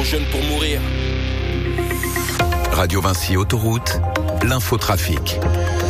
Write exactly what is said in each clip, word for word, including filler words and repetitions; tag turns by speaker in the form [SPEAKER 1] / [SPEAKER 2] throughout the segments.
[SPEAKER 1] jeune pour mourir.
[SPEAKER 2] Radio Vinci Autoroute, l'infotrafic.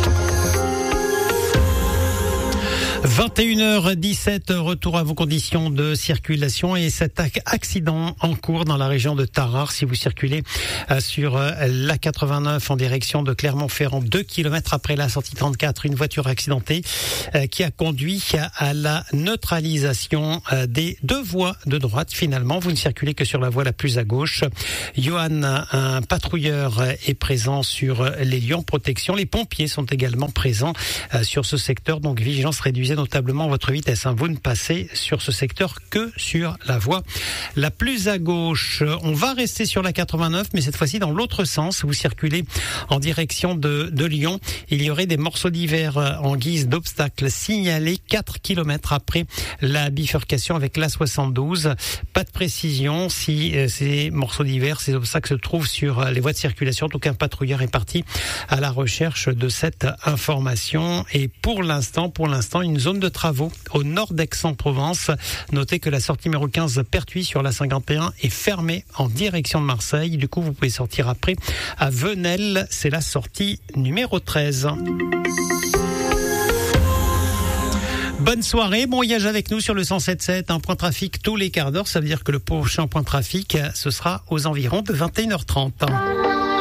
[SPEAKER 3] vingt et une heures dix-sept, retour à vos conditions de circulation et cet accident en cours dans la région de Tarare. Si vous circulez sur l'A quatre-vingt-neuf en direction de Clermont-Ferrand, deux kilomètres après la sortie trente-quatre, une voiture accidentée qui a conduit à la neutralisation des deux voies de droite. Finalement, vous ne circulez que sur la voie la plus à gauche. Johan, un patrouilleur, est présent sur les lieux en protection. Les pompiers sont également présents sur ce secteur, donc vigilance réduisez notablement votre vitesse. Vous ne passez sur ce secteur que sur la voie la plus à gauche. On va rester sur la quatre-vingt-neuf, mais cette fois-ci dans l'autre sens. Vous circulez en direction de, de Lyon. Il y aurait des morceaux d'hiver en guise d'obstacle signalés quatre kilomètres après la bifurcation avec l'A soixante-douze. Pas de précision si euh, ces morceaux d'hiver, ces obstacles se trouvent sur les voies de circulation. Donc un patrouilleur est parti à la recherche de cette information. Et pour l'instant, pour l'instant, une zone de travaux au nord d'Aix-en-Provence. Notez que la sortie numéro quinze Pertuis sur la cinquante et un est fermée en direction de Marseille. Du coup, vous pouvez sortir après à Venelle. C'est la sortie numéro treize. Bonne soirée, bon voyage avec nous sur le cent sept sept, un point trafic tous les quarts d'heure. Ça veut dire que le prochain point trafic, ce sera aux environs de vingt et une heures trente.